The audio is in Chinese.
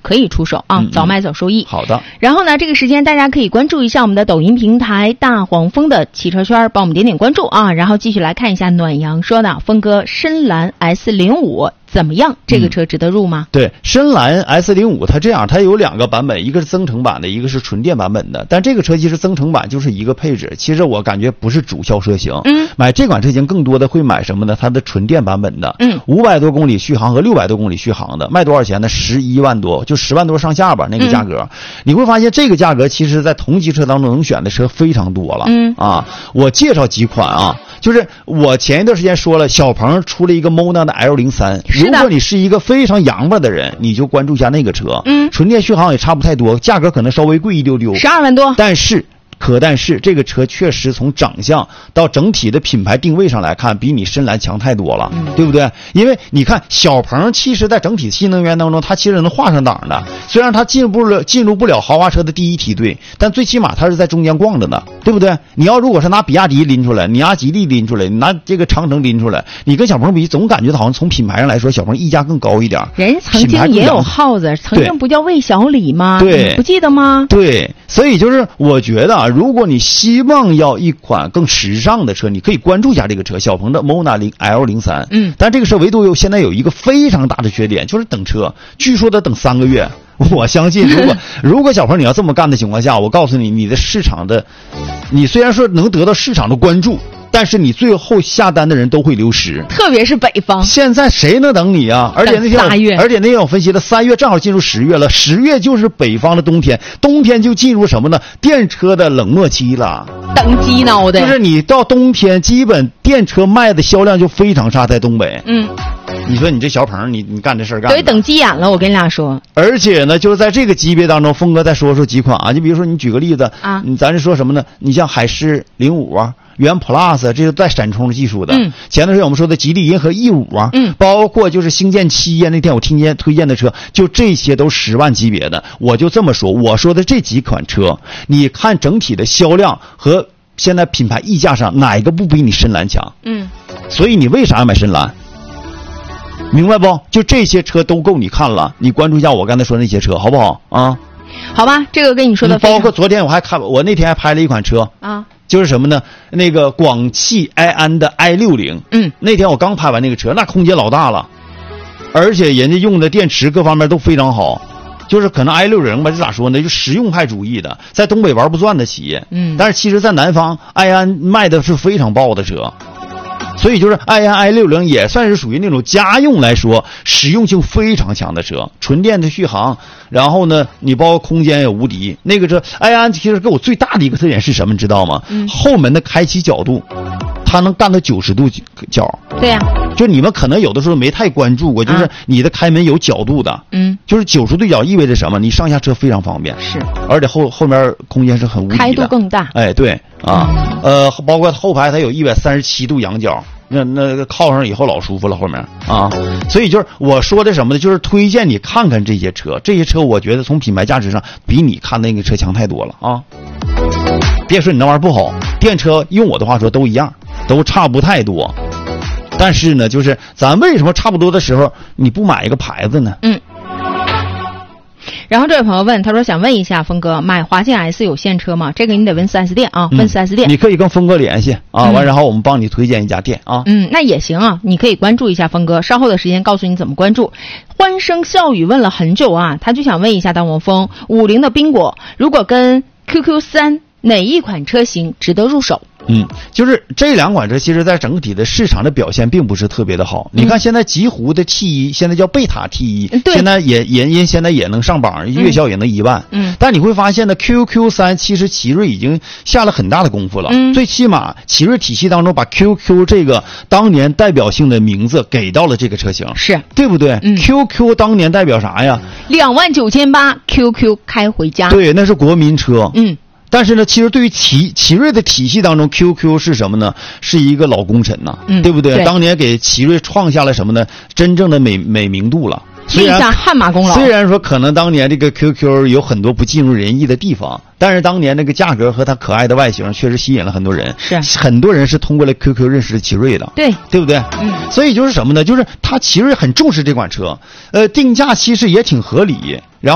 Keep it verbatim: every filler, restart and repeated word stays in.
可以出手啊， 嗯、 早买早收益。 好的。 然后呢，这个时间大家可以关注一下我们的抖音平台大黄蜂的汽车圈，帮我们点点关注啊。然后继续来看一下暖阳说的，峰哥深蓝 S 零五怎么样？这个车值得入吗？ 嗯、对，深蓝 S 零五 它这样，它有两个版本，一个是增程版的，一个是纯电版本的。但这个车其实增程版就是一个配置，其实我感觉不是主销车型。 嗯， 买这款车型更多的会买什么呢？它的纯电版本的， 嗯， 五百多公里续航和六百多公里续航的，卖多少钱呢？十一万多，就十万多上下吧，那个价格。嗯、你会发现这个价格其实在同级车当中能选的车非常多了。 嗯啊，我介绍几款啊。就是我前一段时间说了，小鹏出了一个 Mona 的 L 零三， 如果你是一个非常洋巴的人，你就关注一下那个车。 嗯， 纯电续航也差不太多，价格可能稍微贵一丢丢， 十二万多， 但是。可但是这个车确实从长相到整体的品牌定位上来看，比你深蓝强太多了，嗯、对不对？因为你看小鹏，其实在整体新能源当中，它其实能画上档的。虽然它进入不了进入不了豪华车的第一梯队，但最起码它是在中间逛着呢，对不对？你要如果是拿比亚迪拎出来，你拿吉利拎出来，你拿这个长城拎出来，你跟小鹏比，总感觉好像从品牌上来说，小鹏溢价更高一点。 人曾经也有耗子，曾经不叫魏小李吗？ 对， 你不记得吗？ 对，所以就是我觉得啊。如果你希望要一款更时尚的车，你可以关注一下这个车，小鹏的 Mona L 零三。 嗯， 但这个车唯独有现在有一个非常大的缺点，就是等车，据说得等三个月。我相信，如果如果小鹏你要这么干的情况下，我告诉你，你的市场的，你虽然说能得到市场的关注，但是你最后下单的人都会流失， 特别是北方。 现在谁能等你啊？而且那天三月， 而且那天我分析了，三月正好进入十月了，十月就是北方的冬天，冬天就进入什么呢？电车的冷漠期了， 等鸡脑的。 就是你到冬天，基本电车卖的销量就非常差，在东北。 嗯。 你说你这小鹏，你你干这事儿干？ 得等急眼了，我跟你俩说。 而且呢，就是在这个级别当中，峰哥再说说几款啊，就比如说你举个例子啊， 咱是说什么呢？你像海狮零五啊。元 Plus 这是带闪充技术的， 嗯， 前段时间我们说的吉利银河 E 五啊， 嗯， 包括就是星舰七呀，那天我听见推荐的车，就这些都十万级别的。我就这么说，我说的这几款车，你看整体的销量和现在品牌溢价上，哪一个不比你深蓝强？ 嗯， 所以你为啥要买深蓝？明白不？就这些车都够你看了，你关注一下我刚才说那些车，好不好啊？ 好吧，这个跟你说的非常。 包括昨天我还看，我那天还拍了一款车啊。 就是什么呢？那个广汽埃安的 i 六零， 嗯， 那天我刚拍完那个车，那空间老大了，而且人家用的电池各方面都非常好，就是可能 i 六零吧，这咋说呢？就实用派主义的，在东北玩不转的企业， 嗯， 但是其实在南方，埃安卖的是非常爆的车。所以就是埃安 i 六零也算是属于那种家用来说实用性非常强的车，纯电的续航，然后呢你包括空间也无敌。那个车埃安其实给我最大的一个特点是什么你知道吗？ 嗯， 后门的开启角度它能干到九十度角。 对呀、啊， 就你们可能有的时候没太关注过，就是你的开门有角度的， 嗯， 就是九十度角意味着什么？你上下车非常方便， 是， 而且后后面空间是很无敌的， 开度更大。 哎，对啊，嗯、呃，包括后排它有一百三十七度仰角，那那个靠上以后老舒服了后面啊，所以就是我说的什么呢？就是推荐你看看这些车，这些车我觉得从品牌价值上比你看那个车强太多了啊。别说你那玩意儿不好，电车用我的话说都一样，都差不太多。但是呢，就是咱为什么差不多的时候你不买一个牌子呢？ 嗯。然后这位朋友问，他说想问一下峰哥，买华健 S 有现车吗？这个你得问 四 S 店啊，问 四 S 店。 嗯、你可以跟峰哥联系啊，完、嗯、然后我们帮你推荐一家店啊。 嗯，那也行啊，你可以关注一下峰哥，稍后的时间告诉你怎么关注。欢声笑语问了很久啊，他就想问一下大黄蜂，五菱的宾果如果跟 Q Q 三哪一款车型值得入手？ 嗯，就是这两款车，其实在整体的市场的表现并不是特别的好。嗯、你看现在极狐的 T 一，现在叫贝塔 T 一，现在也也也现在也能上榜，月销也能一万。 嗯， 但你会发现呢 ，Q Q 三其实奇瑞已经下了很大的功夫了。 嗯， 最起码奇瑞体系当中把 Q Q 这个当年代表性的名字给到了这个车型， 是对不对？ 嗯 ，Q Q 当年代表啥呀？ 两万九千八 ，Q Q 开回家。 对，那是国民车。 嗯。 但是呢，其实对于奇奇瑞的体系当中 ，Q Q 是什么呢？是一个老功臣呐、 嗯， 对不对？ 对当年给奇瑞创下了什么呢？真正的美美名度了， 立下汗马功劳。 虽然说可能当年这个 Q Q 有很多不尽如人意的地方，但是当年那个价格和它可爱的外形确实吸引了很多人。 是， 很多人是通过了 Q Q 认识的奇瑞的。 对， 对不对？ 嗯。 所以就是什么呢？就是他奇瑞很重视这款车，呃，定价其实也挺合理。然后